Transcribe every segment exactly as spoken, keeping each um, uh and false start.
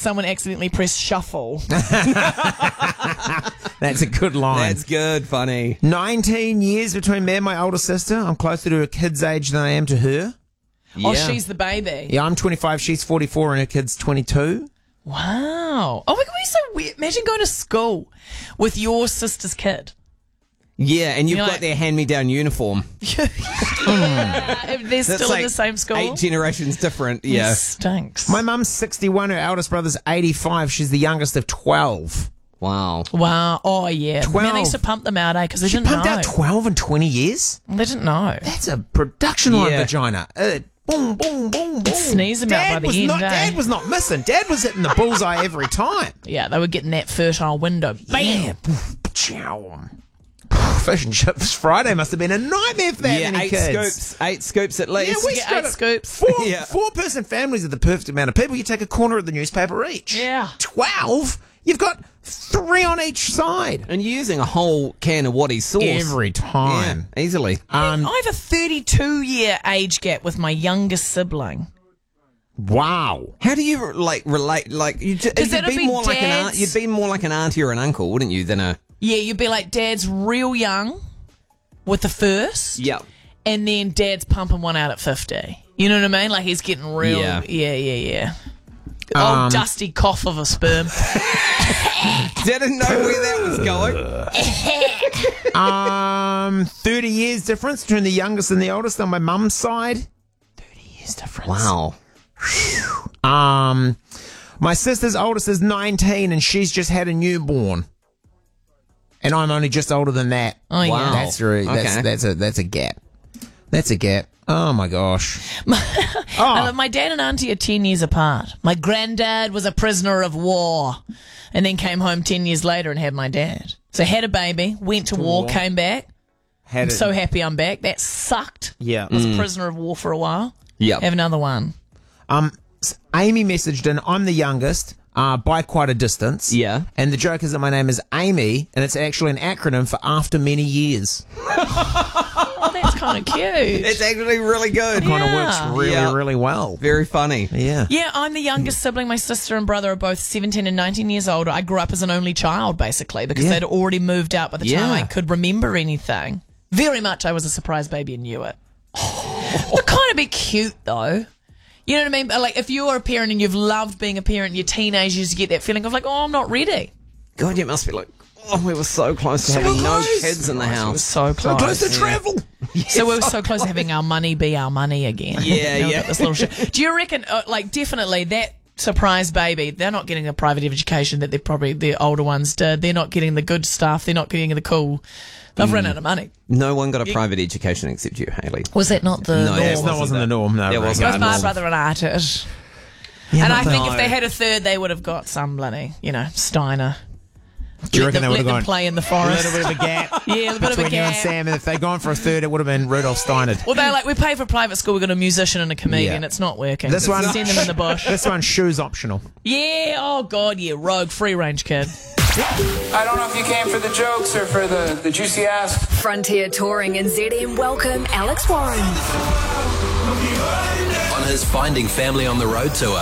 someone accidentally pressed shuffle. That's a good line. That's good, funny. nineteen years between me and my older sister. I'm closer to her kid's age than I am to her. Oh, Yeah. she's the baby. Yeah, I'm twenty-five, she's forty-four, and her kid's twenty-two. Wow. Oh my God, we're so weird. Imagine going to school with your sister's kid. Yeah, and you've You're got like- their hand-me-down uniform. If they're That's still like in the same school. Eight generations different. Yeah. It stinks. My mum's sixty-one, her eldest brother's eighty-five. She's the youngest of twelve. Wow. Wow. Oh, yeah. Man, twelve. they used to pump them out, eh? Because they She didn't pumped know. out twelve in twenty years? They didn't know. That's a production line Yeah. vagina. Uh, boom, boom, boom, boom. Sneeze them out Dad by the was end, not, eh? Dad was not missing. Dad was hitting the bullseye every time. Yeah, they were getting that fertile window. Bam. Yeah. Poof, chow. Fish and chips Friday must have been a nightmare for that Yeah, many eight kids. scoops. Eight scoops at Yeah, least. we Get straight eight up- scoops. Four, Yeah. four person families are the perfect amount of people. You take a corner of the newspaper each. Yeah. Twelve? You've got three on each side. And you're using a whole can of Waddy sauce. Every time. Yeah, easily. Um, I have a thirty-two year age gap with my youngest sibling. wow. How do you like relate? Like you, you'd that'd be be more like an aunt. dad's- You'd be more like an auntie or an uncle, wouldn't you? Than a Yeah, you'd be like, Dad's real young with the first. yeah. And then Dad's pumping one out at fifty. You know what I mean? Like he's getting real. Yeah. Yeah, yeah, yeah. Um, Old dusty cough of a sperm. Didn't know where that was going. Um, thirty years difference between the youngest and the oldest on my mum's side. thirty years difference. Wow. Um, my sister's oldest is nineteen and she's just had a newborn. And I'm only just older than that. Oh, yeah. Wow. That's really, that's, Okay. that's a, that's a gap. That's a gap. Oh my gosh. Uh, my dad and auntie are ten years apart. My granddad was a prisoner of war and then came home ten years later and had my dad. So had a baby, went to war, came back. Had I'm it. so happy I'm back. That sucked. Yeah. I was a prisoner of war for a while. Yep. Have another one. Um, s- Amy messaged in, I'm the youngest, uh, by quite a distance. Yeah. And the joke is that my name is Amy, and it's actually an acronym for after many years. Oh, that's kind of cute. It's actually really good. Kind of Yeah. works really, Yeah. really well. Very funny. Yeah. Yeah, I'm the youngest sibling. My sister and brother are both seventeen and nineteen years old. I grew up as an only child, basically, because Yeah. they'd already moved out by the time Yeah. I could remember anything. Very much I was a surprise baby and knew it. But kind of be cute, though. You know what I mean? Like, if you're a parent and you've loved being a parent, and you're teenagers, you get that feeling of like, oh, I'm not ready. God, it must be like, oh, we were so close to having no close. kids in the house. So close. Close to travel. So we were so close to having our money be our money again. Yeah, You know, yeah. This little shit. Do you reckon, uh, like, definitely that surprise baby, they're not getting a private education that they're probably the older ones did. They're not getting the good stuff. They're not getting the cool. They've run out of money. No one got a private education except you, Haley. Was that not the No, norm? yes, That wasn't wasn't the that. norm, no. It right. wasn't. Both my norm. brother and I did. Yeah, and not I think the- if they had a third, they would have got some bloody, you know, Steiner. Do you let reckon them, they would let have them gone play in the a forest. little bit of a gap Yeah, a little bit of a between you and gap. Sam? And if they'd gone for a third, it would have been Rudolph Steiner. Well, they're like, we pay for private school, we've got a musician and a comedian. Yeah. It's not working. This one- Send them in the bush. This one's shoes optional. Yeah, oh God, yeah, rogue, free range kid. I don't know if you came for the jokes or for the, the juicy ass. Frontier Touring and Z M welcome Alex Warren. On his Finding Family on the Road tour.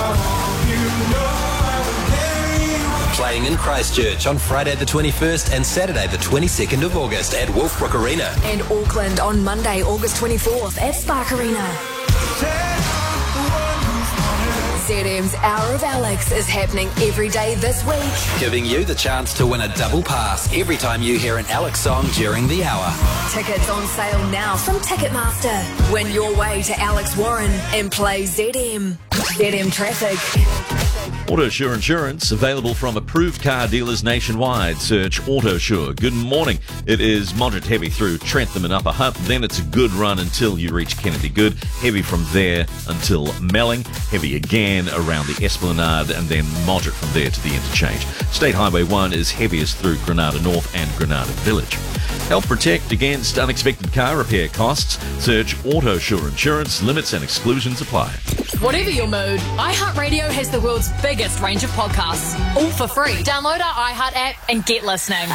Playing in Christchurch on Friday the twenty-first and Saturday the twenty-second of August at Wolfbrook Arena. And Auckland on Monday, August twenty-fourth at Spark Arena. Z M's Hour of Alex is happening every day this week. Giving you the chance to win a double pass every time you hear an Alex song during the hour. Tickets on sale now from Ticketmaster. Win your way to Alex Warren and play Z M. Z M Traffic. Autosure Insurance, available from approved car dealers nationwide. Search Autosure. Good morning. It is moderate heavy through Trentham and Upper Hutt. Then it's a good run until you reach Kennedy Good. Heavy from there until Melling. Heavy again around the Esplanade and then moderate from there to the interchange. State Highway one is heaviest through Granada North and Granada Village. Help protect against unexpected car repair costs. Search Autosure Insurance. Limits and exclusions apply. Whatever your mood, iHeartRadio has the world's biggest range of podcasts, all for free. Download our iHeart app and get listening.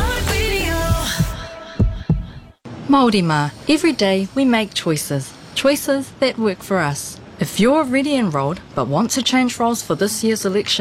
Māori mā, every day we make choices, choices that work for us. If you're already enrolled but want to change roles for this year's election,